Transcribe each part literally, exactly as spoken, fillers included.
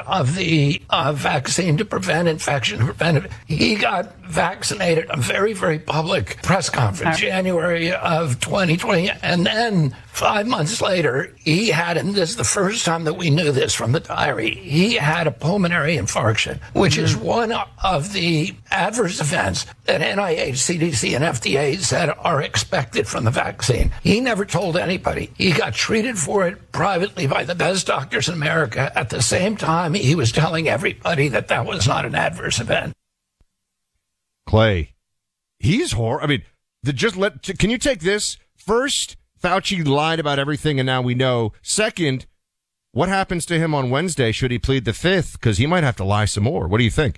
of the uh, vaccine to prevent infection, to prevent it. He got vaccinated, a very, very public press conference, January of twenty twenty. And then five months later, he had, and this is the first time that we knew this from the diary, he had a pulmonary infarction, which mm-hmm. is one of the adverse events that N I H, C D C, and F D A said are expected from the vaccine. He never told anybody. He got treated for it privately by the best doctors in America. At the same time, he was telling everybody that that was not an adverse event. Clay, he's horrible. I mean, the, just let. Can you take this? First, Fauci lied about everything, and now we know. Second, what happens to him on Wednesday should he plead the fifth? Because he might have to lie some more. What do you think?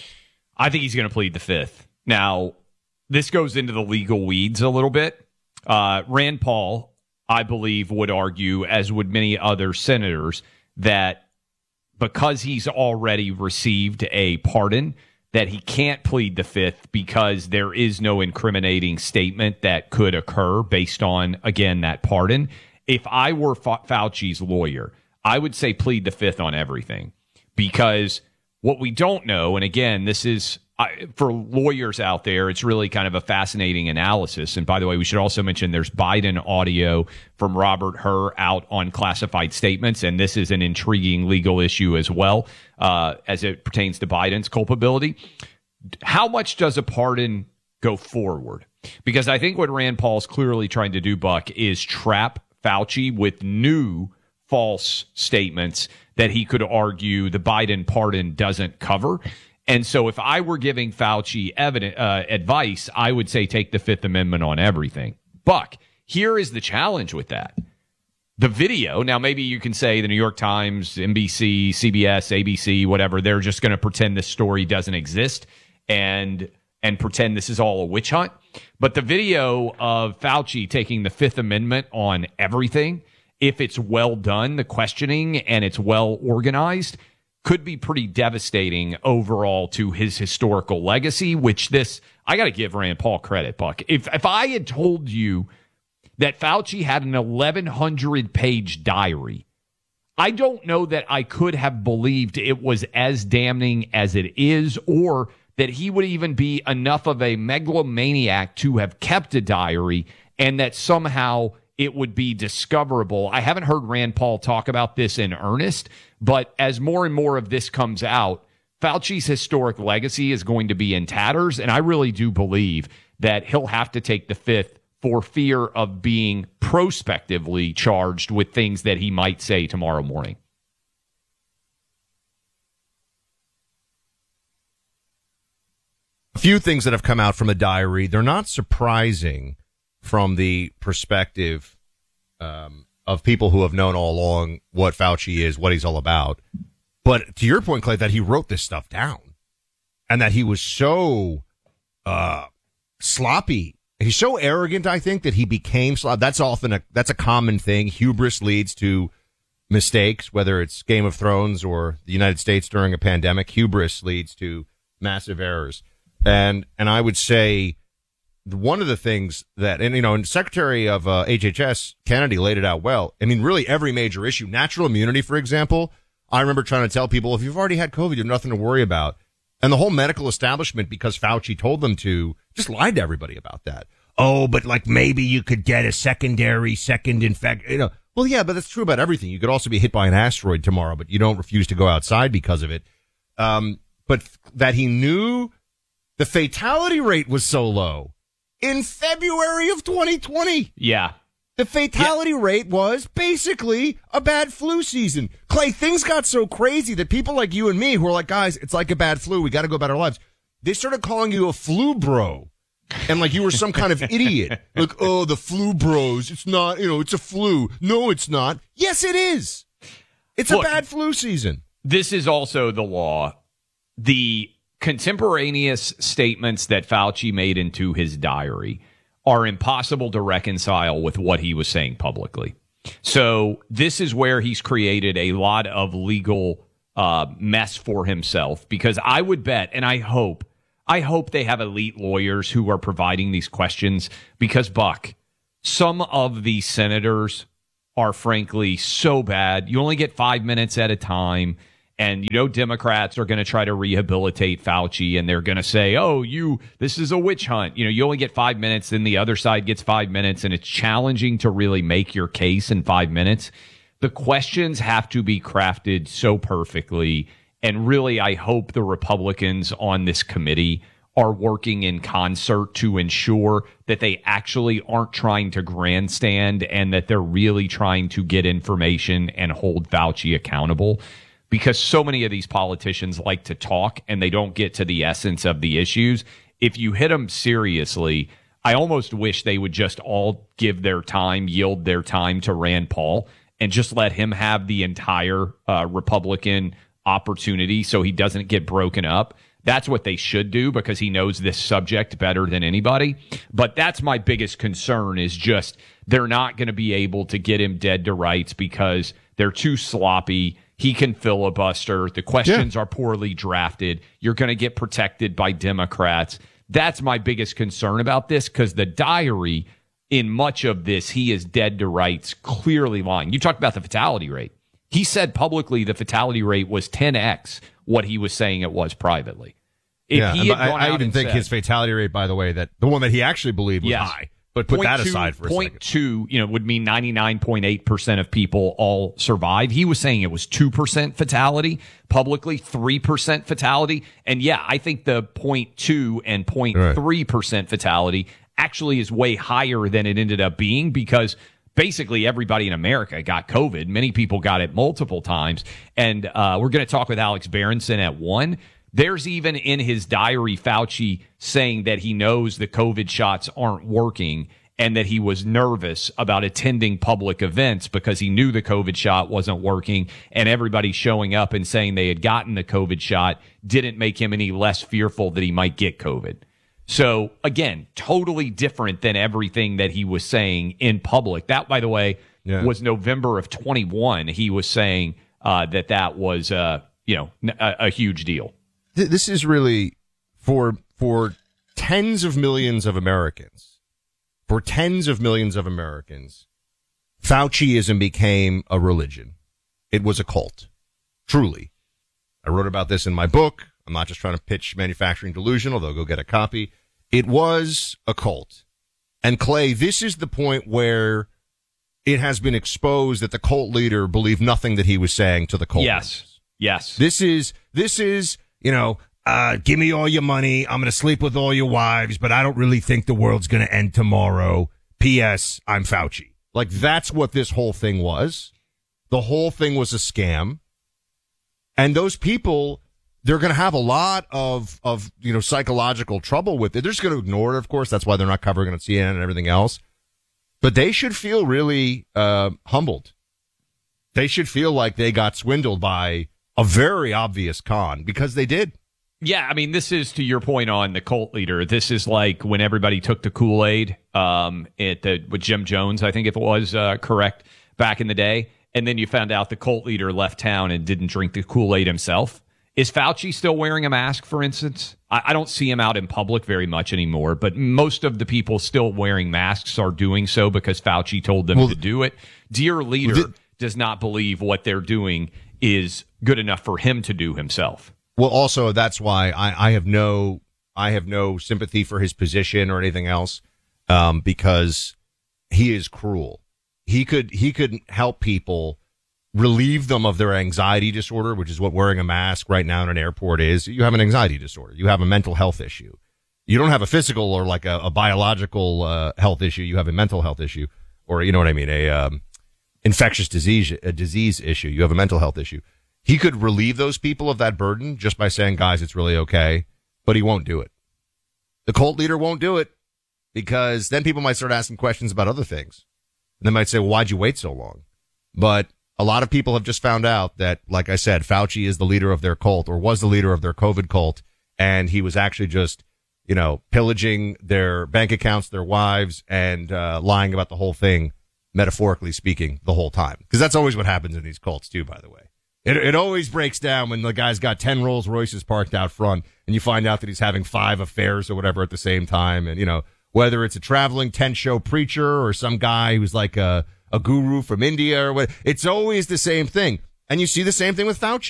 I think he's going to plead the fifth. Now, this goes into the legal weeds a little bit. Uh, Rand Paul, I believe, would argue, as would many other senators, that because he's already received a pardon, that he can't plead the fifth because there is no incriminating statement that could occur based on, again, that pardon. If I were Fa- Fauci's lawyer, I would say plead the fifth on everything, because what we don't know, and again, this is I, for lawyers out there, it's really kind of a fascinating analysis. And by the way, we should also mention there's Biden audio from Robert Hur out on classified statements, and this is an intriguing legal issue as well uh, as it pertains to Biden's culpability. How much does a pardon go forward? Because I think what Rand Paul's clearly trying to do, Buck, is trap Fauci with new false statements that he could argue the Biden pardon doesn't cover. And so if I were giving Fauci evident, uh, advice, I would say take the Fifth Amendment on everything. Buck, here is the challenge with that. The video, now maybe you can say the New York Times, N B C, C B S, A B C, whatever, they're just going to pretend this story doesn't exist and and pretend this is all a witch hunt. But the video of Fauci taking the Fifth Amendment on everything, if it's well done, the questioning, and it's well organized, could be pretty devastating overall to his historical legacy, which this, I got to give Rand Paul credit, Buck. If if I had told you that Fauci had an eleven hundred page diary, I don't know that I could have believed it was as damning as it is, or that he would even be enough of a megalomaniac to have kept a diary, and that somehow it would be discoverable. I haven't heard Rand Paul talk about this in earnest, but as more and more of this comes out, Fauci's historic legacy is going to be in tatters, and I really do believe that he'll have to take the fifth for fear of being prospectively charged with things that he might say tomorrow morning. A few things that have come out from the diary, they're not surprising from the perspective um, of people who have known all along what Fauci is, what he's all about. But to your point, Clay, that he wrote this stuff down and that he was so uh, sloppy. He's so arrogant, I think, that he became sloppy. That's often a, that's a common thing. Hubris leads to mistakes, whether it's Game of Thrones or the United States during a pandemic. Hubris leads to massive errors. And, and I would say, one of the things that, and you know, and Secretary of uh, H H S Kennedy laid it out well. I mean, really every major issue, natural immunity, for example. I remember trying to tell people, if you've already had COVID, you have nothing to worry about. And the whole medical establishment, because Fauci told them to, just lied to everybody about that. Oh, but like maybe you could get a secondary second infection. You know, well, yeah, but that's true about everything. You could also be hit by an asteroid tomorrow, but you don't refuse to go outside because of it. Um, but that he knew the fatality rate was so low. In February of twenty twenty. Yeah. The fatality yeah. rate was basically a bad flu season. Clay, things got so crazy that people like you and me who are like, guys, it's like a bad flu. We got to go about our lives. They started calling you a flu bro. And like you were some kind of idiot. Like, oh, the flu bros. It's not, you know, it's a flu. No, it's not. Yes, it is. It's Look, a bad flu season. This is also the law. The contemporaneous statements that Fauci made into his diary are impossible to reconcile with what he was saying publicly. So this is where he's created a lot of legal uh, mess for himself, because I would bet, and I hope, I hope they have elite lawyers who are providing these questions, because, Buck, some of these senators are frankly so bad. You only get five minutes at a time. And, you know, Democrats are going to try to rehabilitate Fauci, and they're going to say, oh, you, this is a witch hunt. You know, you only get five minutes, then the other side gets five minutes, and it's challenging to really make your case in five minutes. The questions have to be crafted so perfectly. And really, I hope the Republicans on this committee are working in concert to ensure that they actually aren't trying to grandstand and that they're really trying to get information and hold Fauci accountable. Because so many of these politicians like to talk and they don't get to the essence of the issues. If you hit them seriously, I almost wish they would just all give their time, yield their time to Rand Paul and just let him have the entire uh, Republican opportunity so he doesn't get broken up. That's what they should do because he knows this subject better than anybody. But that's my biggest concern is just they're not going to be able to get him dead to rights because they're too sloppy. He can filibuster. The questions yeah. are poorly drafted. You're going to get protected by Democrats. That's my biggest concern about this because the diary, in much of this, he is dead to rights, clearly lying. You talked about the fatality rate. He said publicly the fatality rate was ten x what he was saying it was privately. If yeah, he had I, gone I out even and think said, his fatality rate, by the way, that the one that he actually believed was yes, high. But put that two, aside for a point second. two, you know, would mean ninety-nine point eight percent of people all survive. He was saying it was two percent fatality publicly, three percent fatality. And yeah, I think the point two and point three percent fatality actually is way higher than it ended up being because basically everybody in America got COVID. Many people got it multiple times. And uh, we're going to talk with Alex Berenson at one. There's even in his diary, Fauci saying that he knows the COVID shots aren't working and that he was nervous about attending public events because he knew the COVID shot wasn't working and everybody showing up and saying they had gotten the COVID shot didn't make him any less fearful that he might get COVID. So again, totally different than everything that he was saying in public. That, by the way, yeah. was November of twenty-one. He was saying uh, that that was, uh, you know, a, a huge deal. This is really for for tens of millions of Americans, for tens of millions of Americans, Fauciism became a religion. It was a cult. Truly. I wrote about this in my book. I'm not just trying to pitch Manufacturing Delusion, although go get a copy. It was a cult. And Clay, this is the point where it has been exposed that the cult leader believed nothing that he was saying to the cult. Yes. Leaders. Yes. This is, this is, you know, uh, give me all your money. I'm going to sleep with all your wives, but I don't really think the world's going to end tomorrow. P S. I'm Fauci. Like, that's what this whole thing was. The whole thing was a scam. And those people, they're going to have a lot of, of, you know, psychological trouble with it. They're just going to ignore it, of course. That's why they're not covering it on C N N and everything else. But they should feel really uh, humbled. They should feel like they got swindled by a very obvious con because they did. Yeah, I mean, this is to your point on the cult leader. This is like when everybody took the Kool-Aid um, at the, with Jim Jones, I think if it was uh, correct, back in the day. And then you found out the cult leader left town and didn't drink the Kool-Aid himself. Is Fauci still wearing a mask, for instance? I, I don't see him out in public very much anymore, but most of the people still wearing masks are doing so because Fauci told them well, to do it. Dear leader the, does not believe what they're doing is good enough for him to do himself. Well, also, that's why I, I have no I have no sympathy for his position or anything else, um, because he is cruel. He could he could help people, relieve them of their anxiety disorder, which is what wearing a mask right now in an airport is. You have an anxiety disorder. You have a mental health issue. You don't have a physical or like a, a biological uh, health issue. You have a mental health issue, or you know what I mean, a um, infectious disease a disease issue. You have a mental health issue. He could relieve those people of that burden just by saying, guys, it's really okay, but he won't do it. The cult leader won't do it because then people might start asking questions about other things. And they might say, well, why'd you wait so long? But a lot of people have just found out that, like I said, Fauci is the leader of their cult or was the leader of their COVID cult. And he was actually just, you know, pillaging their bank accounts, their wives, and uh, lying about the whole thing, metaphorically speaking, the whole time. Because that's always what happens in these cults, too, by the way. It it always breaks down when the guy's got ten Rolls Royces parked out front and you find out that he's having five affairs or whatever at the same time. And, you know, whether it's a traveling tent show preacher or some guy who's like a, a guru from India or what, it's always the same thing. And you see the same thing with Fauci.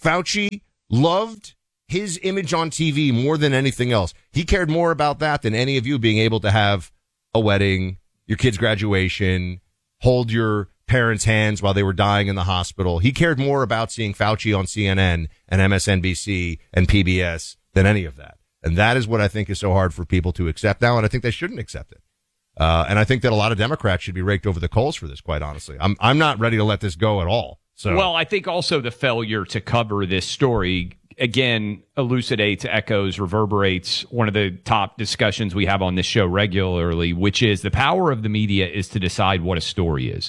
Fauci loved his image on T V more than anything else. He cared more about that than any of you being able to have a wedding, your kid's graduation, hold your parents' hands while they were dying in the hospital. He cared more about seeing Fauci on C N N and M S N B C and P B S than any of that. And that is what I think is so hard for people to accept now, and I think they shouldn't accept it. Uh, and I think that a lot of Democrats should be raked over the coals for this, quite honestly. I'm I'm not ready to let this go at all. So, well, I think also the failure to cover this story, again, elucidates, echoes, reverberates one of the top discussions we have on this show regularly, which is the power of the media is to decide what a story is.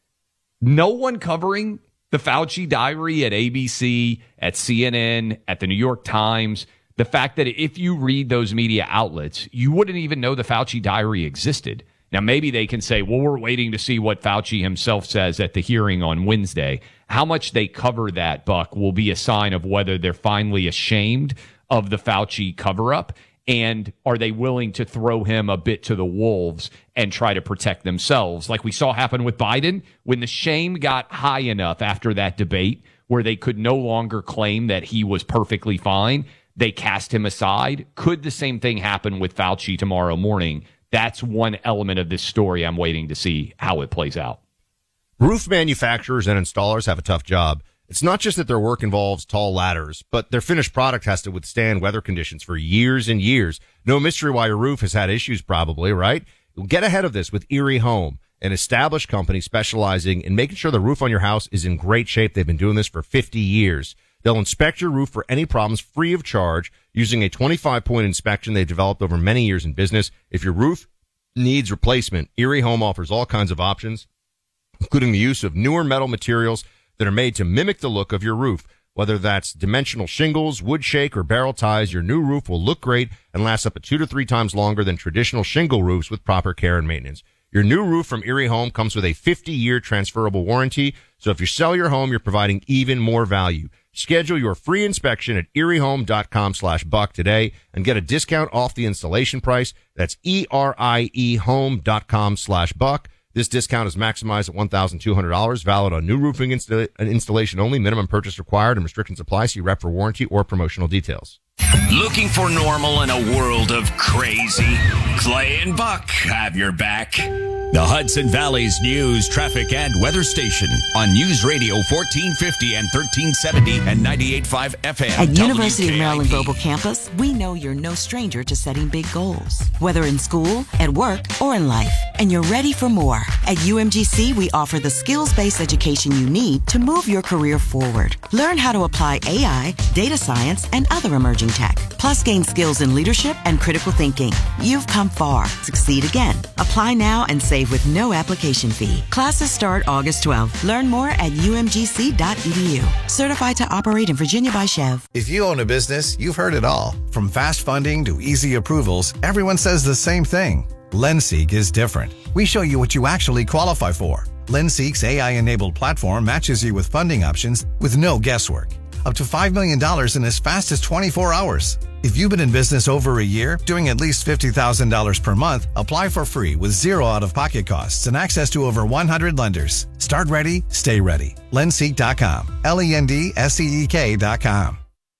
No one covering the Fauci diary at A B C, at C N N, at the New York Times, the fact that if you read those media outlets, you wouldn't even know the Fauci diary existed. Now, maybe they can say, well, we're waiting to see what Fauci himself says at the hearing on Wednesday. How much they cover that, Buck, will be a sign of whether they're finally ashamed of the Fauci cover-up, and are they willing to throw him a bit to the wolves and try to protect themselves, like we saw happen with Biden when the shame got high enough after that debate where they could no longer claim that he was perfectly fine. They cast him aside. Could the same thing happen with Fauci tomorrow morning? That's one element of this story I'm waiting to see how it plays out. Roof manufacturers and installers have a tough job. It's not just that their work involves tall ladders, but their finished product has to withstand weather conditions for years and years. No mystery why your roof has had issues, probably, right? Get ahead of this with Erie Home, an established company specializing in making sure the roof on your house is in great shape. They've been doing this for fifty years. They'll inspect your roof for any problems free of charge using a twenty-five point inspection they've developed over many years in business. If your roof needs replacement, Erie Home offers all kinds of options, including the use of newer metal materials that are made to mimic the look of your roof. Whether that's dimensional shingles, wood shake, or barrel ties, your new roof will look great and last up to two to three times longer than traditional shingle roofs with proper care and maintenance. Your new roof from Erie Home comes with a fifty-year transferable warranty, so if you sell your home, you're providing even more value. Schedule your free inspection at eriehome.com slash buck today and get a discount off the installation price. That's E-R-I-E home.com slash buck. This discount is maximized at one thousand two hundred dollars, valid on new roofing insta- installation only. Minimum purchase required and restrictions apply. See rep for warranty or promotional details. Looking for normal in a world of crazy? Clay and Buck have your back. The Hudson Valley's news, traffic, and weather station on News Radio fourteen fifty and thirteen seventy and ninety-eight point five F M. At University of Maryland W K I P. Global Campus, we know you're no stranger to setting big goals, whether in school, at work, or in life, and you're ready for more. At U M G C, we offer the skills-based education you need to move your career forward. Learn how to apply A I, data science, and other emerging tech, plus gain skills in leadership and critical thinking. You've come far. Succeed again. Apply now and save with no application fee. Classes start August twelfth. Learn more at U M G C dot E D U. Certified to operate in Virginia by Chev. If you own a business, you've heard it all. From fast funding to easy approvals, everyone says the same thing. LendSeek is different. We show you what you actually qualify for. LendSeek's A I-enabled platform matches you with funding options with no guesswork. Up to five million dollars in as fast as twenty-four hours. If you've been in business over a year, doing at least fifty thousand dollars per month, apply for free with zero out-of-pocket costs and access to over one hundred lenders. Start ready, stay ready. Lendseek dot com. L E N D S E E K dot com.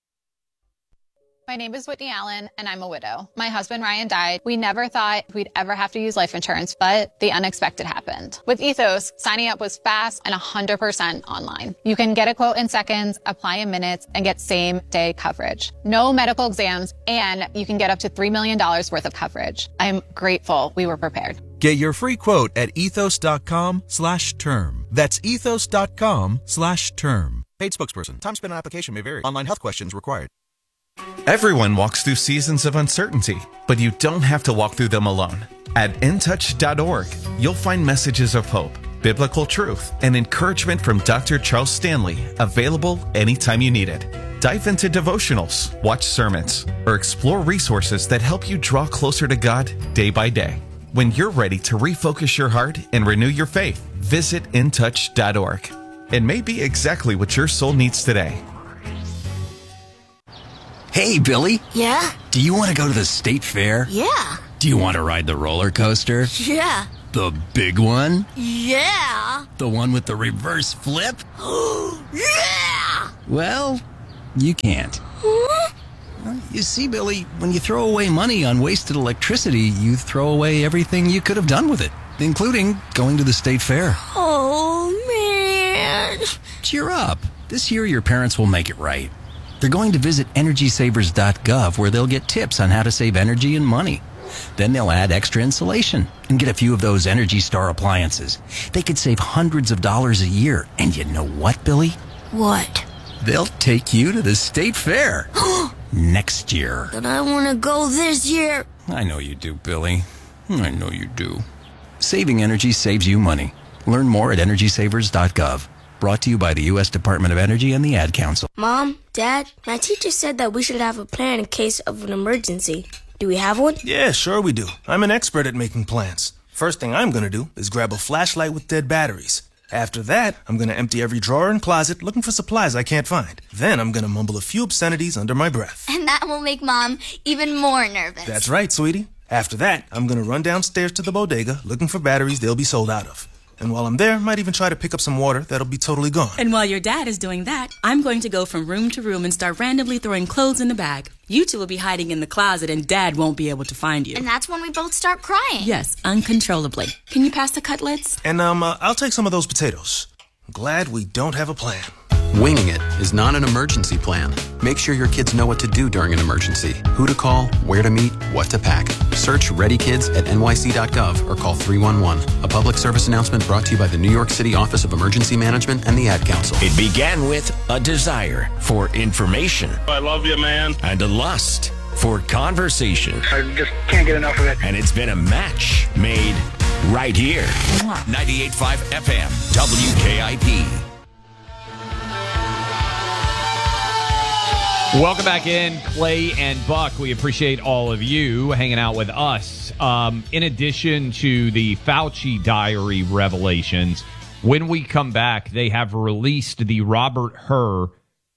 My name is Whitney Allen, and I'm a widow. My husband, Ryan, died. We never thought we'd ever have to use life insurance, but the unexpected happened. With Ethos, signing up was fast and one hundred percent online. You can get a quote in seconds, apply in minutes, and get same-day coverage. No medical exams, and you can get up to three million dollars worth of coverage. I'm grateful we were prepared. Get your free quote at ethos.com slash term. That's ethos.com slash term. Paid spokesperson. Time spent on application may vary. Online health questions required. Everyone walks through seasons of uncertainty, but you don't have to walk through them alone. At in touch dot org, you'll find messages of hope, biblical truth, and encouragement from Doctor Charles Stanley, available anytime you need it. Dive into devotionals, watch sermons, or explore resources that help you draw closer to God day by day. When you're ready to refocus your heart and renew your faith, visit in touch dot org. It may be exactly what your soul needs today. Hey, Billy. Yeah? Do you want to go to the state fair? Yeah. Do you want to ride the roller coaster? Yeah. The big one? Yeah. The one with the reverse flip? Yeah. Well, you can't. You see, Billy, when you throw away money on wasted electricity, you throw away everything you could have done with it, including going to the state fair. Oh, man. Cheer up. This year, your parents will make it right. They're going to visit energy savers dot gov, where they'll get tips on how to save energy and money. Then they'll add extra insulation and get a few of those Energy Star appliances. They could save hundreds of dollars a year. And you know what, Billy? What? They'll take you to the state fair next year. But I want to go this year. I know you do, Billy. I know you do. Saving energy saves you money. Learn more at energy savers dot gov. Brought to you by the U S Department of Energy and the Ad Council. Mom, Dad, my teacher said that we should have a plan in case of an emergency. Do we have one? Yeah, sure we do. I'm an expert at making plans. First thing I'm gonna do is grab a flashlight with dead batteries. After that, I'm gonna empty every drawer and closet looking for supplies I can't find. Then I'm gonna mumble a few obscenities under my breath. And that will make Mom even more nervous. That's right, sweetie. After that, I'm gonna run downstairs to the bodega looking for batteries they'll be sold out of. And while I'm there, might even try to pick up some water that'll be totally gone. And while your dad is doing that, I'm going to go from room to room and start randomly throwing clothes in the bag. You two will be hiding in the closet and Dad won't be able to find you. And that's when we both start crying. Yes, uncontrollably. Can you pass the cutlets? And um, uh, I'll take some of those potatoes. I'm glad we don't have a plan. Winging it is not an emergency plan. Make sure your kids know what to do during an emergency, who to call, where to meet, what to pack. Search Ready Kids at N Y C dot gov or call three one one. A public service announcement brought to you by the New York City Office of Emergency Management and the Ad Council. It began with a desire for information. I love you, man. And a lust for conversation. I just can't get enough of it. And it's been a match made right here. ninety-eight point five F M, W K I P. Welcome back in, Clay and Buck. We appreciate all of you hanging out with us. Um, in addition to the Fauci diary revelations, when we come back, they have released the Robert Hur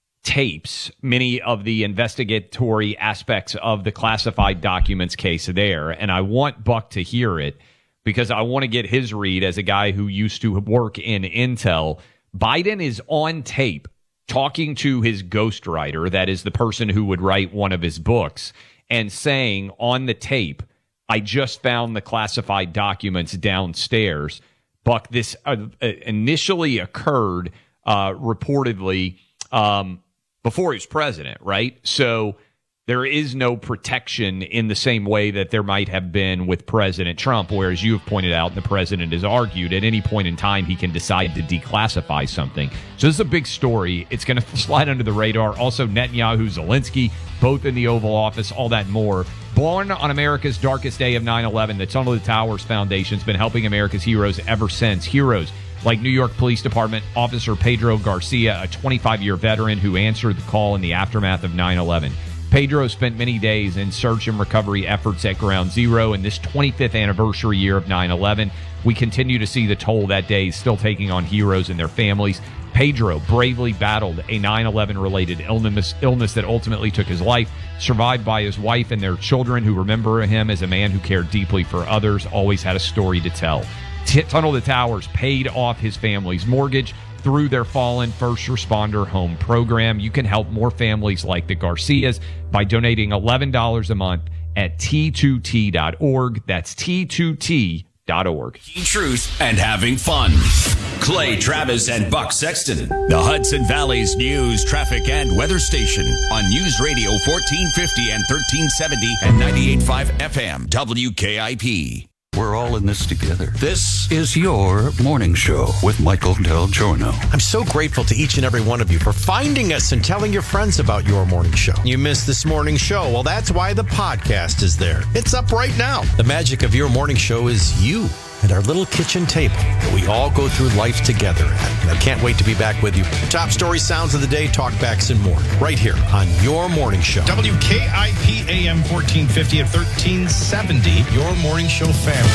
tapes, many of the investigatory aspects of the classified documents case there. And I want Buck to hear it because I want to get his read as a guy who used to work in Intel. Biden is on tape talking to his ghostwriter, that is the person who would write one of his books, and saying on the tape, I just found the classified documents downstairs. Buck, this uh, initially occurred uh, reportedly um, before he was president, right? So there is no protection in the same way that there might have been with President Trump, whereas you have pointed out, and the president has argued, at any point in time he can decide to declassify something. So this is a big story. It's going to slide under the radar. Also, Netanyahu, Zelensky, both in the Oval Office, all that and more. Born on America's darkest day of nine eleven, the Tunnel to Towers Foundation has been helping America's heroes ever since. Heroes like New York Police Department Officer Pedro Garcia, a twenty-five-year veteran who answered the call in the aftermath of nine eleven. Pedro spent many days in search and recovery efforts at Ground Zero. In this twenty-fifth anniversary year of nine eleven, we continue to see the toll that day is still taking on heroes and their families. Pedro bravely battled a nine eleven-related illness, illness that ultimately took his life, survived by his wife and their children who remember him as a man who cared deeply for others, always had a story to tell. T- Tunnel to Towers paid off his family's mortgage through their Fallen First Responder Home program. You can help more families like the Garcias by donating eleven dollars a month at T two T dot org. That's T two T dot org. Truth and having fun. Clay Travis and Buck Sexton, the Hudson Valley's news, traffic, and weather station on News Radio fourteen fifty and thirteen seventy and ninety-eight point five F M, W K I P. We're all in this together. This is your morning show with Michael Del Giorno. I'm so grateful to each and every one of you for finding us and telling your friends about your morning show. You missed this morning show. Well, that's why the podcast is there. It's up right now. The magic of your morning show is you and our little kitchen table that we all go through life together at. And I can't wait to be back with you. Top story, sounds of the day, talkbacks, and more. Right here on your morning show. W K I P A M fourteen fifty and thirteen seventy, your morning show family.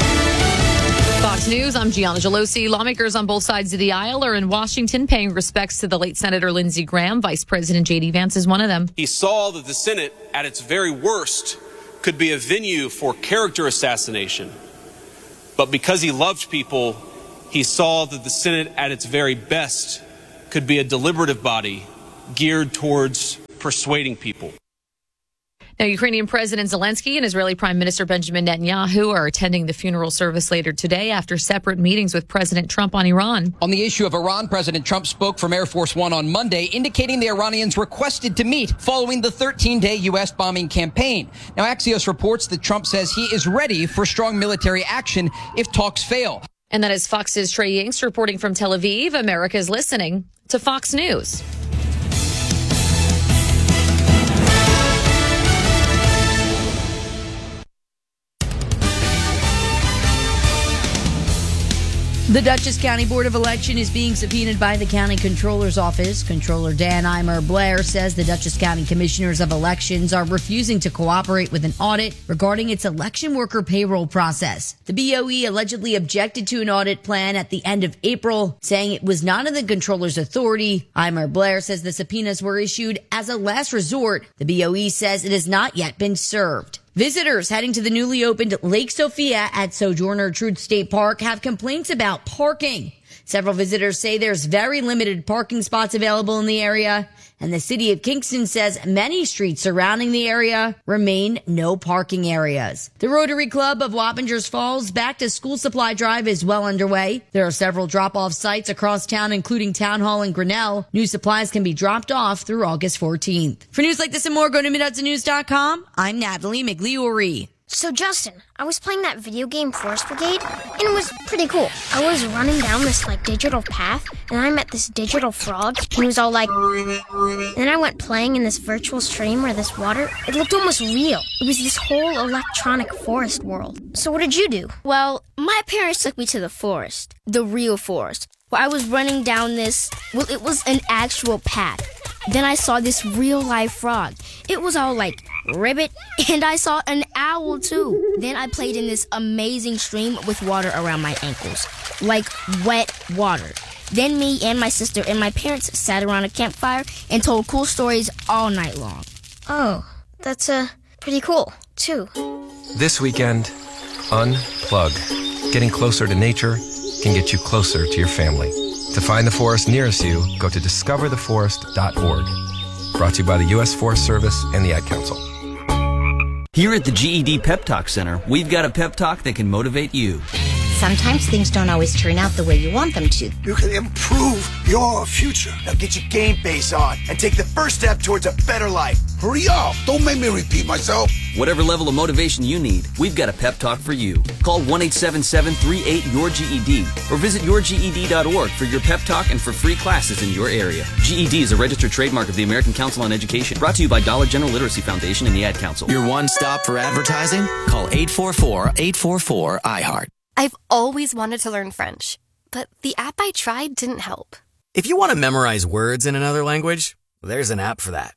Fox News, I'm Gianna Gelosi. Lawmakers on both sides of the aisle are in Washington paying respects to the late Senator Lindsey Graham. Vice President J D Vance is one of them. He saw that the Senate, at its very worst, could be a venue for character assassination. But because he loved people, he saw that the Senate, at its very best, could be a deliberative body geared towards persuading people. Now, Ukrainian President Zelensky and Israeli Prime Minister Benjamin Netanyahu are attending the funeral service later today after separate meetings with President Trump on Iran. On the issue of Iran, President Trump spoke from Air Force One on Monday, indicating the Iranians requested to meet following the thirteen-day U S bombing campaign. Now, Axios reports that Trump says he is ready for strong military action if talks fail. And that is Fox's Trey Yingst reporting from Tel Aviv. America is listening to Fox News. The Dutchess County Board of Election is being subpoenaed by the county controller's office. Controller Dan Eimer Blair says the Dutchess County Commissioners of Elections are refusing to cooperate with an audit regarding its election worker payroll process. The B O E allegedly objected to an audit plan at the end of April, saying it was not in the controller's authority. Eimer Blair says the subpoenas were issued as a last resort. The B O E says it has not yet been served. Visitors heading to the newly opened Lake Sophia at Sojourner Truth State Park have complaints about parking. Several visitors say there's very limited parking spots available in the area, and the city of Kingston says many streets surrounding the area remain no parking areas. The Rotary Club of Wappingers Falls Back to School Supply Drive is well underway. There are several drop-off sites across town, including Town Hall and Grinnell. New supplies can be dropped off through August fourteenth. For news like this and more, go to mid hudson news dot com. I'm Natalie Migliori. So, Justin, I was playing that video game Forest Brigade, and it was pretty cool. I was running down this, like, digital path, and I met this digital frog, and he was all like... And then I went playing in this virtual stream where this water, it looked almost real. It was this whole electronic forest world. So what did you do? Well, my parents took me to the forest, the real forest, where I was running down this... Well, it was an actual path. Then I saw this real-life frog. It was all like, ribbit, and I saw an owl too. Then I played in this amazing stream with water around my ankles, like wet water. Then me and my sister and my parents sat around a campfire and told cool stories all night long. Oh, that's uh, pretty cool, too. This weekend, unplug. Getting closer to nature can get you closer to your family. To find the forest nearest you, go to discover the forest dot org. Brought to you by the U S Forest Service and the Ad Council. Here at the G E D Pep Talk Center, we've got a pep talk that can motivate you. Sometimes things don't always turn out the way you want them to. You can improve your future. Now get your game face on and take the first step towards a better life. Hurry up! Don't make me repeat myself. Whatever level of motivation you need, we've got a pep talk for you. Call one eight seven seven, three eight, Y O U R G E D or visit your G E D dot org for your pep talk and for free classes in your area. G E D is a registered trademark of the American Council on Education. Brought to you by Dollar General Literacy Foundation and the Ad Council. Your one stop for advertising? Call eight four four, eight four four, I heart. I've always wanted to learn French, but the app I tried didn't help. If you want to memorize words in another language, there's an app for that.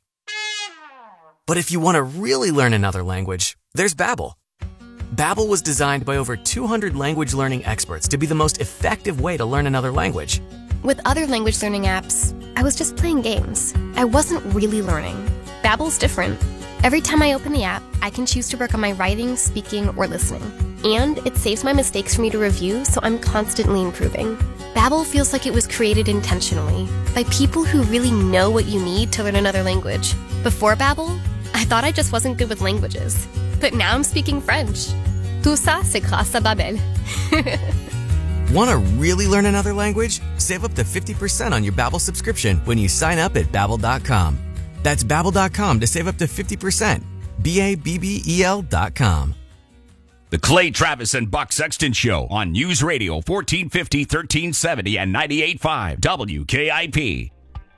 But if you want to really learn another language, there's Babbel. Babbel was designed by over two hundred language learning experts to be the most effective way to learn another language. With other language learning apps, I was just playing games. I wasn't really learning. Babbel's different. Every time I open the app, I can choose to work on my writing, speaking, or listening. And it saves my mistakes for me to review, so I'm constantly improving. Babbel feels like it was created intentionally by people who really know what you need to learn another language. Before Babbel, I thought I just wasn't good with languages. But now I'm speaking French. Tout ça, c'est grâce à Babbel. Want to really learn another language? Save up to fifty percent on your Babbel subscription when you sign up at babbel dot com. That's babbel dot com to save up to fifty percent. B A B B E L dot com. The Clay Travis and Buck Sexton Show on News Radio fourteen fifty, thirteen seventy, and ninety-eight point five W K I P.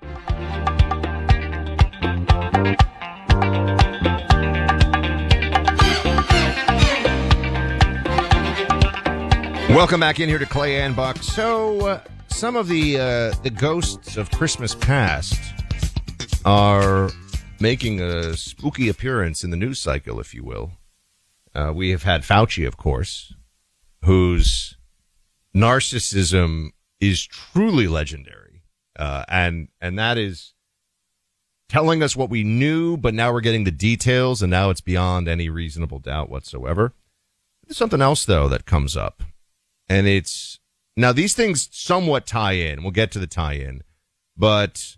Welcome back in here to Clay and Buck. So, uh, some of the uh, the ghosts of Christmas past are making a spooky appearance in the news cycle, if you will. Uh, we have had Fauci, of course, whose narcissism is truly legendary, uh, and and that is telling us what we knew, but now we're getting the details, and now it's beyond any reasonable doubt whatsoever. There's something else, though, that comes up. And it's now these things somewhat tie in. We'll get to the tie in, but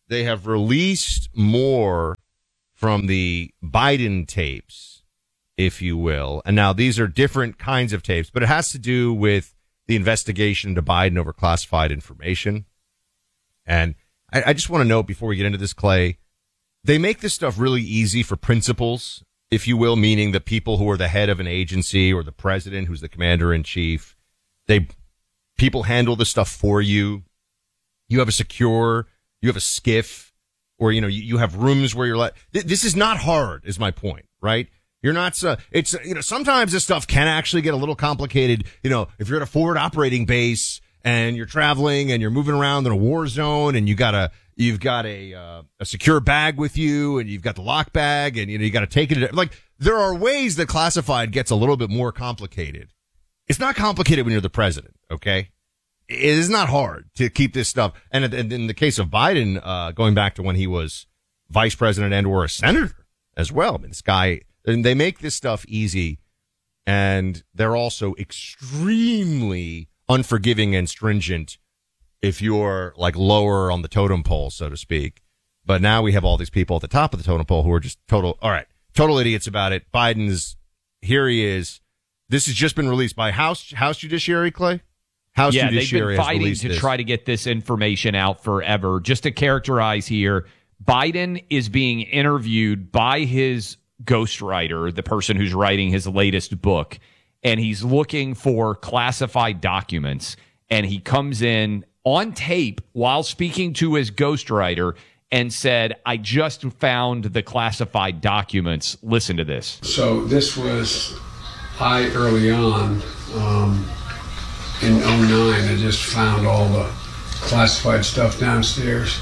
they have released more from the Biden tapes, if you will. And now these are different kinds of tapes, but it has to do with the investigation into Biden over classified information. And I, I just want to note before we get into this, Clay, they make this stuff really easy for principals, if you will, meaning the people who are the head of an agency or the president who's the commander in chief. They people handle this stuff for you. You have a secure, you have a skiff, or, you know, you, you have rooms where you're like, th- this is not hard, is my point, right? You're not, uh, it's, you know, sometimes this stuff can actually get a little complicated. You know, if you're at a forward operating base and you're traveling and you're moving around in a war zone and you got a, you've got a, uh, a secure bag with you and you've got the lock bag and, you know, you got to take it. Like, there are ways that classified gets a little bit more complicated. It's not complicated when you're the president, okay? It is not hard to keep this stuff. And in the case of Biden, uh, going back to when he was vice president and or a senator as well. I mean, this guy, and they make this stuff easy, and they're also extremely unforgiving and stringent if you're like lower on the totem pole, so to speak. But now we have all these people at the top of the totem pole who are just total, all right, total idiots about it. Biden's, here he is. This has just been released by House, House Judiciary, Clay? House yeah, Judiciary they've been fighting to this. try to get this information out forever. Just to characterize here, Biden is being interviewed by his ghostwriter, the person who's writing his latest book, and he's looking for classified documents. And he comes in on tape while speaking to his ghostwriter and said, I just found the classified documents. Listen to this. So this was high early on. Um, In oh nine, I just found all the classified stuff downstairs.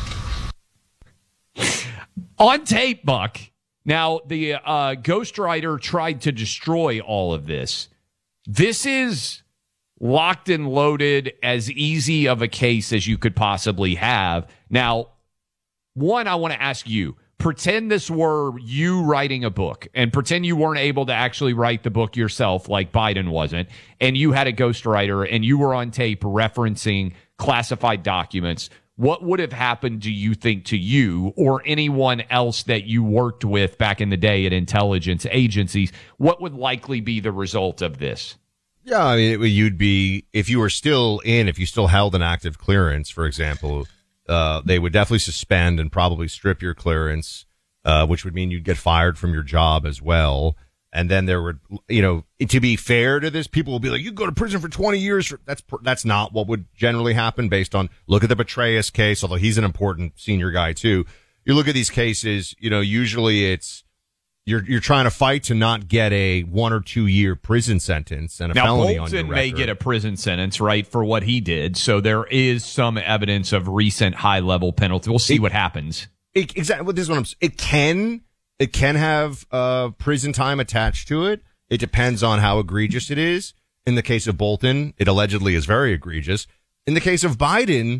On tape, Buck. Now, the uh, ghostwriter tried to destroy all of this. This is locked and loaded, as easy of a case as you could possibly have. Now, one, I want to ask you. Pretend this were you writing a book, and pretend you weren't able to actually write the book yourself like Biden wasn't, and you had a ghostwriter and you were on tape referencing classified documents. What would have happened, do you think, to you or anyone else that you worked with back in the day at intelligence agencies? What would likely be the result of this? Yeah, I mean, it, you'd be, if you were still in, if you still held an active clearance, for example, Uh, they would definitely suspend and probably strip your clearance, uh, which would mean you'd get fired from your job as well. And then there would, you know, to be fair to this, people will be like, you go to prison for twenty years. For, that's, that's not what would generally happen based on, look at the Petraeus case, although he's an important senior guy too. You look at these cases, you know, usually it's, you're, you're trying to fight to not get a one or two year prison sentence and a now, felony Bolton on your may record. get a prison sentence, right, for what he did. So there is some evidence of recent high level penalty. We'll see it, what happens. It, exactly. This is what I'm saying. It can, it can have, uh, prison time attached to it. It depends on how egregious it is. In the case of Bolton, it allegedly is very egregious. In the case of Biden,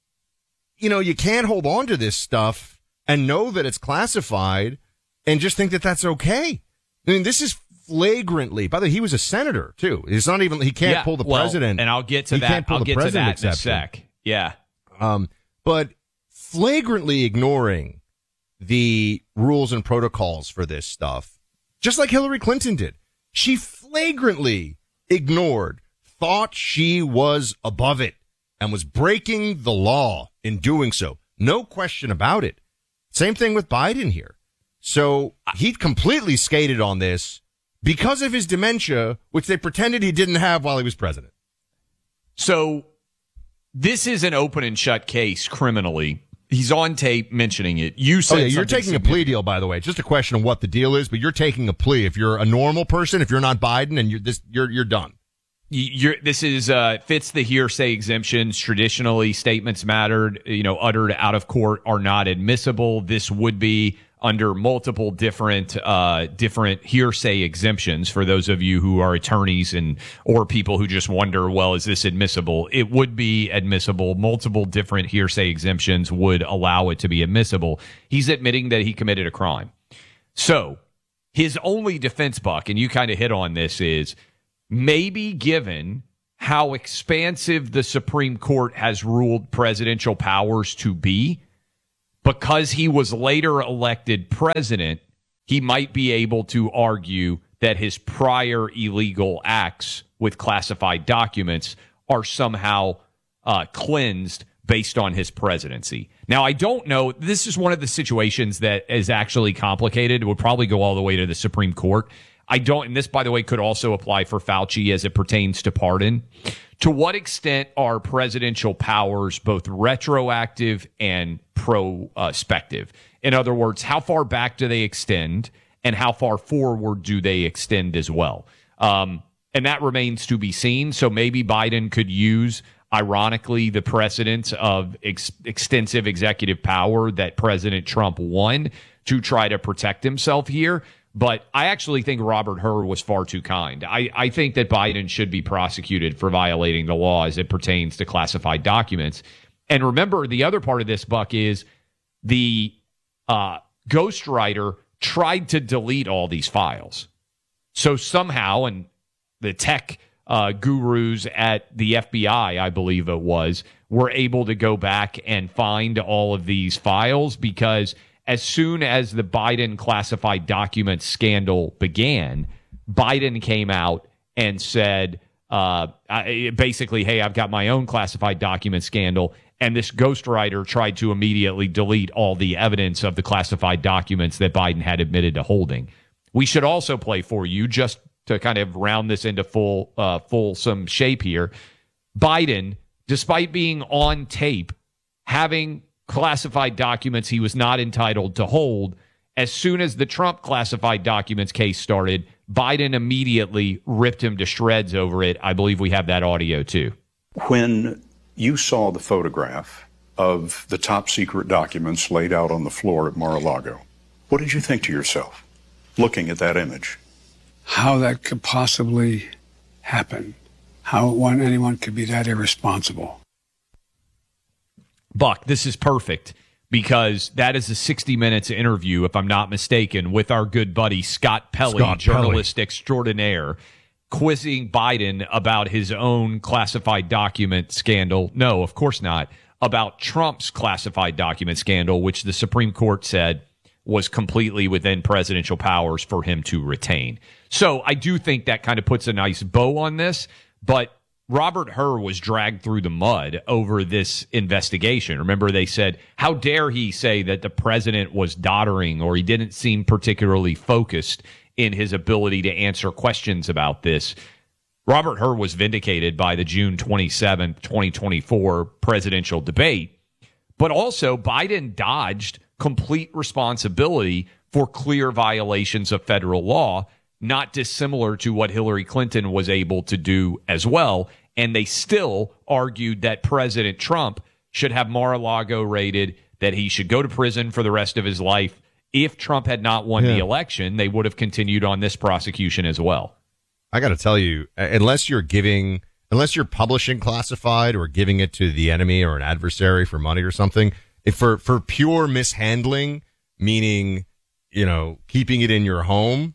you know, you can't hold on to this stuff and know that it's classified and just think that that's okay. I mean, this is flagrantly, by the way, he was a senator too. It's not even, he can't yeah, pull the well, president. And I'll get to he that. Can't pull I'll the get to president that in a exception. sec. Yeah. Um, but flagrantly ignoring the rules and protocols for this stuff, just like Hillary Clinton did. She flagrantly ignored, thought she was above it, and was breaking the law in doing so. No question about it. Same thing with Biden here. So he completely skated on this because of his dementia, which they pretended he didn't have while he was president. So this is an open and shut case criminally. He's on tape mentioning it. You said oh, yeah, you're taking a plea deal, by the way. It's just a question of what the deal is, but you're taking a plea. If you're a normal person, if you're not Biden, and you're this, you're you're done. You're, this is uh, fits the hearsay exemptions. Traditionally, statements mattered, you know, uttered out of court are not admissible. This would be under multiple different uh, different hearsay exemptions for those of you who are attorneys and or people who just wonder, well, is this admissible? It would be admissible. Multiple different hearsay exemptions would allow it to be admissible. He's admitting that he committed a crime. So his only defense, Buck, and you kind of hit on this, is maybe given how expansive the Supreme Court has ruled presidential powers to be, because he was later elected president, he might be able to argue that his prior illegal acts with classified documents are somehow uh, cleansed based on his presidency. Now, I don't know. This is one of the situations that is actually complicated. It would probably go all the way to the Supreme Court. I don't, and this, by the way, could also apply for Fauci as it pertains to pardon. To what extent are presidential powers both retroactive and prospective? In other words, how far back do they extend, and how far forward do they extend as well? Um, and that remains to be seen. So maybe Biden could use, ironically, the precedence of ex- extensive executive power that President Trump won to try to protect himself here. But I actually think Robert Hur was far too kind. I, I think that Biden should be prosecuted for violating the law as it pertains to classified documents. And remember, the other part of this, Buck, is the uh, ghostwriter tried to delete all these files. So somehow, and the tech uh, gurus at the F B I, I believe it was, were able to go back and find all of these files, because as soon as the Biden classified documents scandal began, Biden came out and said, uh, basically, hey, I've got my own classified document scandal. And this ghostwriter tried to immediately delete all the evidence of the classified documents that Biden had admitted to holding. We should also play for you, just to kind of round this into full, uh, fulsome shape here. Biden, despite being on tape, having classified documents he was not entitled to hold, as soon as the Trump classified documents case started, Biden immediately ripped him to shreds over it. I believe we have that audio too. When you saw the photograph of the top secret documents laid out on the floor at Mar-a-Lago, what did you think to yourself, looking at that image? How that could possibly happen. How one anyone could be that irresponsible. Buck, this is perfect, because that is a sixty minutes interview, if I'm not mistaken, with our good buddy Scott Pelley, Scott journalist Pelley. extraordinaire, quizzing Biden about his own classified document scandal. No, of course not. About Trump's classified document scandal, which the Supreme Court said was completely within presidential powers for him to retain. So I do think that kind of puts a nice bow on this, but Robert Hur was dragged through the mud over this investigation. Remember, they said, how dare he say that the president was doddering, or he didn't seem particularly focused in his ability to answer questions about this. Robert Hur was vindicated by the June twenty-seventh, twenty twenty-four presidential debate, but also Biden dodged complete responsibility for clear violations of federal law, not dissimilar to what Hillary Clinton was able to do as well. And they still argued that President Trump should have Mar-a-Lago raided, that he should go to prison for the rest of his life. If Trump had not won Yeah. the election, they would have continued on this prosecution as well. I got to tell you, unless you're giving, unless you're publishing classified or giving it to the enemy or an adversary for money or something, if for, for pure mishandling, meaning, you know, keeping it in your home,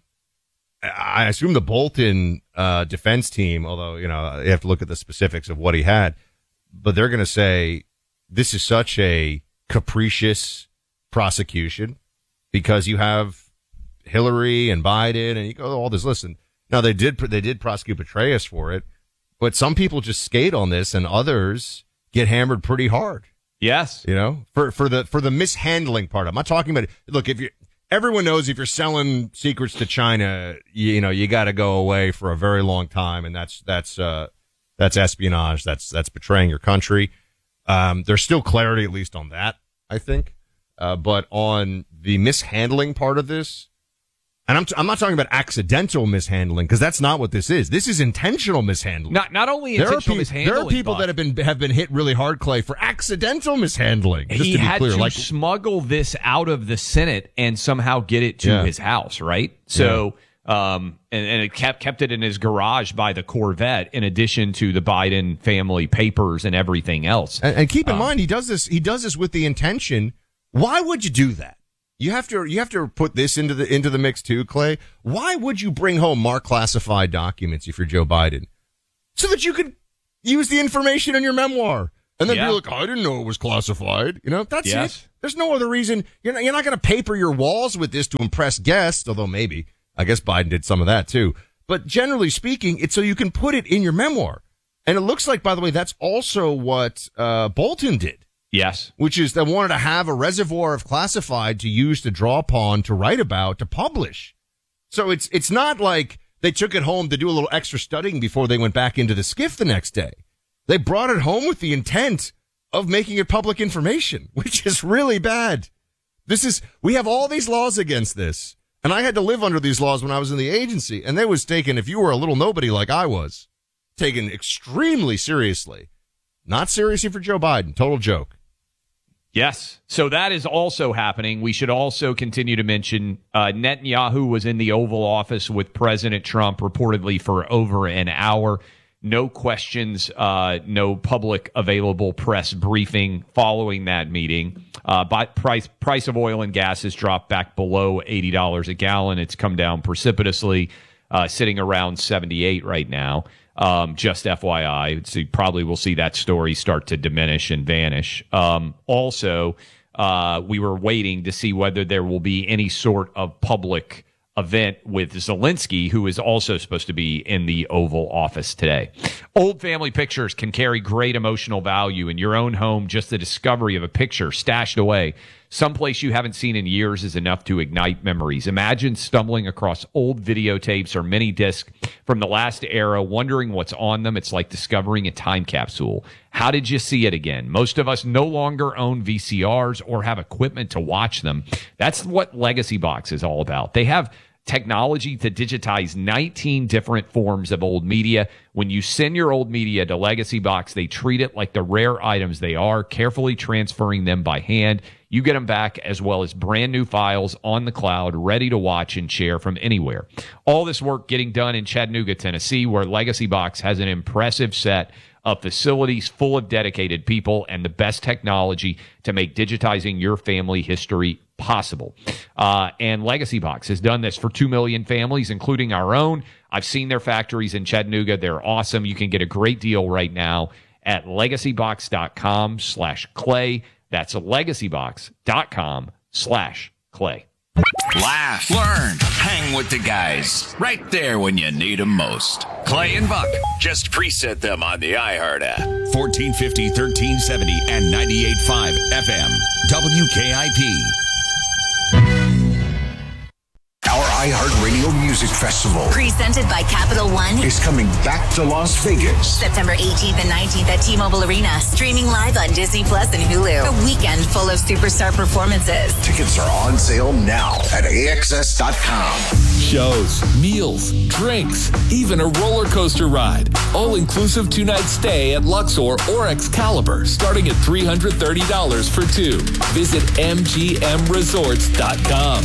I assume the Bolton uh, defense team, although, you know, you have to look at the specifics of what he had, but they're going to say this is such a capricious prosecution because you have Hillary and Biden and you go, all this. Listen, now they did, they did prosecute Petraeus for it, but some people just skate on this and others get hammered pretty hard. Yes. You know, for, for the, for the mishandling part. I'm not talking about, look, if you, everyone knows if you're selling secrets to China, you, you know, you got to go away for a very long time. And that's, that's, uh, that's espionage. That's, that's betraying your country. Um, there's still clarity, at least on that, I think. Uh, but on the mishandling part of this, and I'm, t- I'm not talking about accidental mishandling, because that's not what this is. This is intentional mishandling. Not, not only There are, intentional pe- mishandling. there are people Buck. that have been, have been hit really hard, Clay, for accidental mishandling. Just He to be had clear, to like, smuggle this out of the Senate and somehow get it to Yeah. his house, right? So, um, and, and it kept kept it in his garage by the Corvette, in addition to the Biden family papers and everything else. And, and keep in Um, mind, he does this. He does this with the intention. Why would you do that? You have to. You have to put this into the into the mix too, Clay. Why would you bring home marked classified documents if you're Joe Biden, so that you could use the information in your memoir? And then Yeah. be like, I didn't know it was classified. You know, that's Yes. it. There's no other reason. You're not, you're not going to paper your walls with this to impress guests, although maybe. I guess Biden did some of that too. But generally speaking, it's so you can put it in your memoir. And it looks like, by the way, that's also what uh, Bolton did. Yes. Which is they wanted to have a reservoir of classified to use to draw upon, to write about, to publish. So it's it's not like they took it home to do a little extra studying before they went back into the skiff the next day. They brought it home with the intent of making it public information, which is really bad. This is, we have all these laws against this. And I had to live under these laws when I was in the agency. And they was taken, if you were a little nobody like I was, taken extremely seriously. Not seriously for Joe Biden. Total joke. Yes. So that is also happening. We should also continue to mention uh, Netanyahu was in the Oval Office with President Trump reportedly for over an hour. No questions, uh, no public available press briefing following that meeting. Uh, but price price of oil and gas has dropped back below eighty dollars a gallon. It's come down precipitously, uh, sitting around seventy-eight right now. Um, just F Y I, so you probably will see that story start to diminish and vanish. Um, also, uh, we were waiting to see whether there will be any sort of public event with Zelensky, who is also supposed to be in the Oval Office today. Old family pictures can carry great emotional value. In your own home, just the discovery of a picture stashed away someplace you haven't seen in years is enough to ignite memories. Imagine stumbling across old videotapes or mini discs from the last era, wondering what's on them. It's like discovering a time capsule. How did you see it again? Most of us no longer own V C Rs or have equipment to watch them. That's what Legacy Box is all about. They have technology to digitize nineteen different forms of old media. When you send your old media to Legacy Box, they treat it like the rare items they are, carefully transferring them by hand. You get them back as well as brand new files on the cloud, ready to watch and share from anywhere. All this work getting done in Chattanooga, Tennessee, where Legacy Box has an impressive set of facilities full of dedicated people and the best technology to make digitizing your family history possible. Uh, and Legacy Box has done this for two million families, including our own. I've seen their factories in Chattanooga. They're awesome. You can get a great deal right now at legacybox.com slash clay. That's legacybox.com slash clay. Laugh, learn, hang with the guys. Right there when you need them most. Clay and Buck. Just preset them on the iHeart app. fourteen fifty, thirteen seventy, and ninety-eight point five F M. W K I P. Our iHeartRadio Music Festival Presented by Capital One is coming back to Las Vegas. September eighteenth and nineteenth at T-Mobile Arena. Streaming live on Disney Plus and Hulu. A weekend full of superstar performances. Tickets are on sale now at A X S dot com. Shows, meals, drinks, even a roller coaster ride. All-inclusive two-night stay at Luxor or Excalibur, starting at three hundred thirty dollars for two. Visit M G M resorts dot com.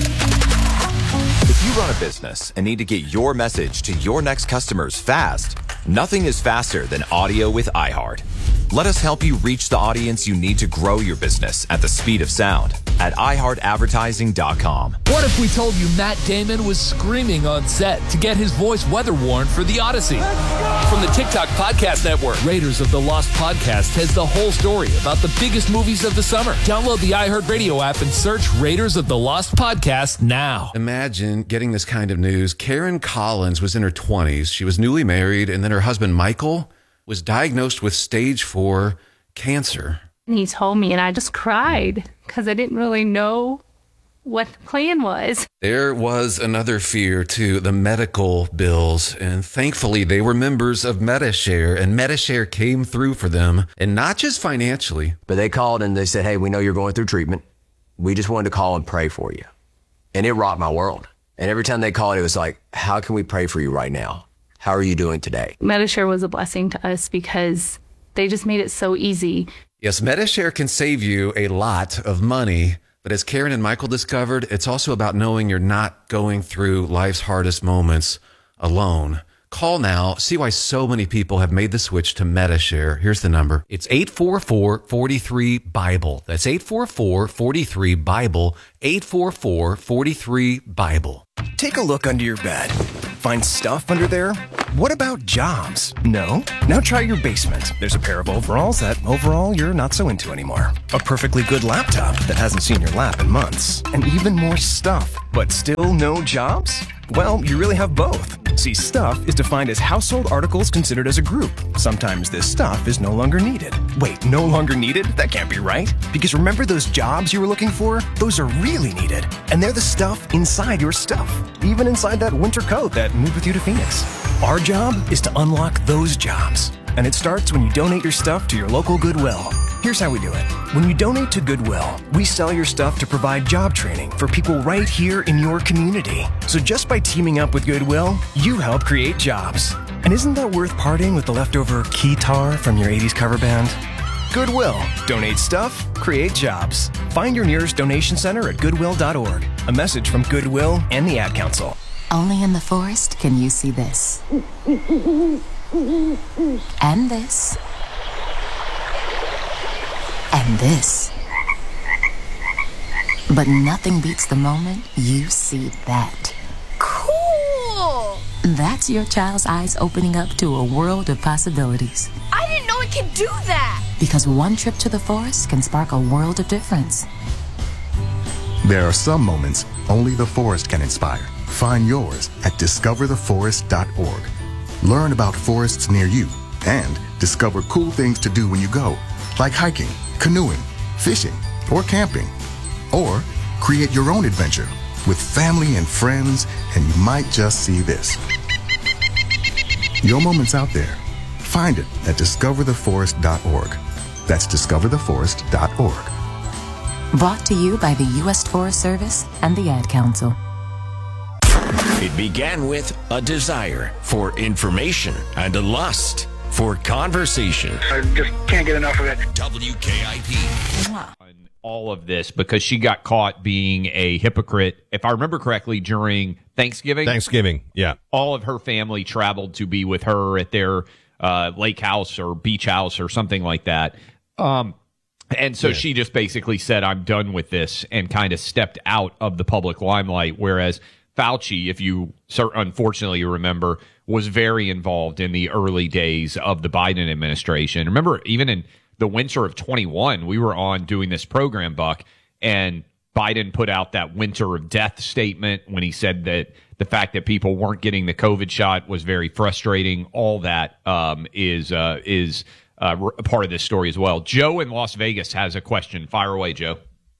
If you run a business and need to get your message to your next customers fast, nothing is faster than audio with iHeart. Let us help you reach the audience you need to grow your business at the speed of sound at i heart advertising dot com. What if we told you Matt Damon was screaming on set to get his voice weather worn for The Odyssey? From the TikTok Podcast Network, Raiders of the Lost Podcast has the whole story about the biggest movies of the summer. Download the iHeartRadio app and search Raiders of the Lost Podcast now. Imagine getting this kind of news. Karen Collins was in her twenties. She was newly married, and then her husband, Michael, was diagnosed with stage four cancer. And he told me, and I just cried because I didn't really know what the plan was. There was another fear, too, the medical bills. And thankfully, they were members of Medi-Share, and Medi-Share came through for them, and not just financially. But they called and they said, hey, we know you're going through treatment. We just wanted to call and pray for you. And it rocked my world. And every time they called, it was like, how can we pray for you right now? How are you doing today? Medi-Share was a blessing to us because they just made it so easy. Yes, Medi-Share can save you a lot of money, but as Karen and Michael discovered, it's also about knowing you're not going through life's hardest moments alone. Call now. See why so many people have made the switch to Medi-Share. Here's the number. It's eight four four, four three, BIBLE. That's eight four four, four three, BIBLE. eight four four, four three, BIBLE. Take a look under your bed. Find stuff under there? what about jobs? No? Now try your basement. There's a pair of overalls that overall you're not so into anymore. A perfectly good laptop that hasn't seen your lap in months. And even more stuff. But still no jobs? Well, you really have both. See, stuff is defined as household articles considered as a group. Sometimes this stuff is no longer needed. Wait, no longer needed? That can't be right. Because remember those jobs you were looking for? Those are really needed. And they're the stuff inside your stuff. Even inside that winter coat that moved with you to Phoenix. Our job is to unlock those jobs. And it starts when you donate your stuff to your local Goodwill. Here's how we do it. When you donate to Goodwill, we sell your stuff to provide job training for people right here in your community. So just by teaming up with Goodwill, you help create jobs. And isn't that worth parting with the leftover keytar from your eighties cover band? Goodwill. Donate stuff, create jobs. Find your nearest donation center at goodwill dot org. A message from Goodwill and the Ad Council. Only in the forest can you see this. And this. And this. But nothing beats the moment you see that. Cool! That's your child's eyes opening up to a world of possibilities. I didn't know it could do that! Because one trip to the forest can spark a world of difference. There are some moments only the forest can inspire. Find yours at discover the forest dot org. Learn about forests near you and discover cool things to do when you go, like hiking, canoeing, fishing, or camping. Or create your own adventure with family and friends, and you might just see this. Your moment's out there. Find it at discover the forest dot org. That's discover the forest dot org. Brought to you by the U S Forest Service and the Ad Council. It began with a desire for information and a lust for conversation. I just can't get enough of it. W K I P. All of this because she got caught being a hypocrite, if I remember correctly, during Thanksgiving. Thanksgiving, yeah. All of her family traveled to be with her at their uh, lake house or beach house or something like that. Um, and so yeah. she just basically said, I'm done with this, and kind of stepped out of the public limelight, whereas Fauci, if you unfortunately remember, was very involved in the early days of the Biden administration. Remember, even in the winter of twenty-one, we were on doing this program, Buck, and Biden put out that winter of death statement when he said that the fact that people weren't getting the COVID shot was very frustrating. All that um, is uh, is uh, a part of this story as well. Joe in Las Vegas has a question. Fire away, Joe.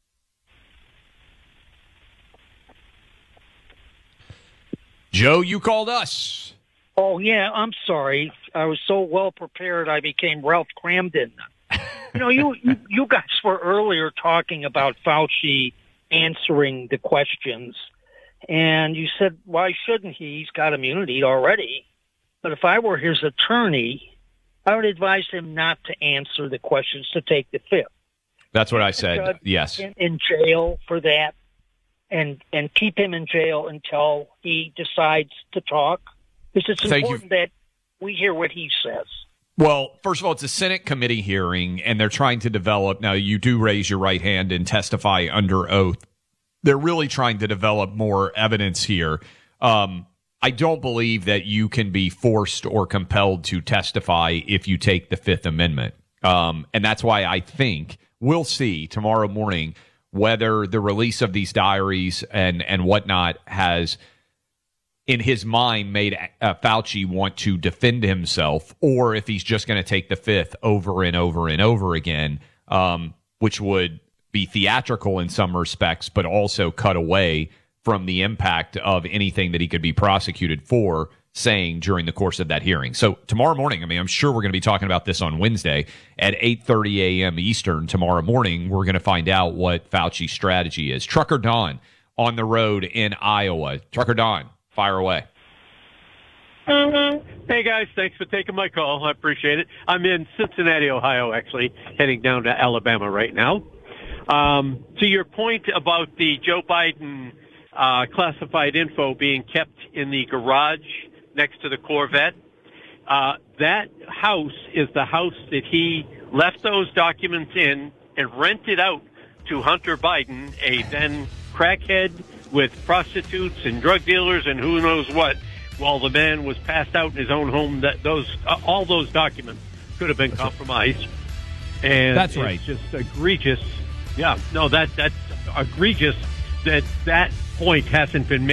Joe, you called us. Oh, yeah, I'm sorry. I was so well prepared I became Ralph Cramden. You know, you, you you guys were earlier talking about Fauci answering the questions, and you said, why shouldn't he? He's got immunity already. But if I were his attorney, I would advise him not to answer the questions, to take the fifth. That's what I said, yes. In, in jail for that, and and keep him in jail until he decides to talk. Because it's Thank important you. that we hear what he says. Well, first of all, it's a Senate committee hearing, and they're trying to develop. Now, you do raise your right hand and testify under oath. They're really trying to develop more evidence here. Um, I don't believe that you can be forced or compelled to testify if you take the Fifth Amendment. Um, and that's why I think we'll see tomorrow morning whether the release of these diaries and, and whatnot has, in his mind, made uh, Fauci want to defend himself, or if he's just going to take the Fifth over and over and over again, um, which would be theatrical in some respects, but also cut away from the impact of anything that he could be prosecuted for saying during the course of that hearing. So tomorrow morning, I mean, I'm sure we're going to be talking about this on Wednesday at eight thirty a.m. Eastern. Tomorrow morning, we're going to find out what Fauci's strategy is. Trucker Don on the road in Iowa. Trucker Don, fire away. Hey, guys, thanks for taking my call. I appreciate it. I'm in Cincinnati, Ohio, actually, heading down to Alabama right now. Um, to your point about the Joe Biden uh, classified info being kept in the garage next to the Corvette, uh, that house is the house that he left those documents in and rented out to Hunter Biden, a then crackhead with prostitutes and drug dealers and who knows what, while the man was passed out in his own home, that those uh, all those documents could have been that's compromised. Right. And that's it's right. Just egregious. Yeah, no, that that's egregious that that point hasn't been made.